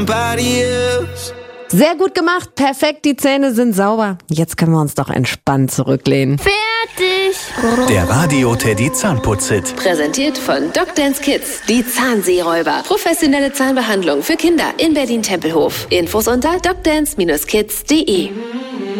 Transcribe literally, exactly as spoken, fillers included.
Sehr gut gemacht, perfekt, die Zähne sind sauber. Jetzt können wir uns doch entspannt zurücklehnen. Fertig! Der Radio Teddy Zahnputz-Hit. Präsentiert von Docdance Kids, die Zahnseeräuber. Professionelle Zahnbehandlung für Kinder in Berlin-Tempelhof. Infos unter docdance Bindestrich kids punkt de.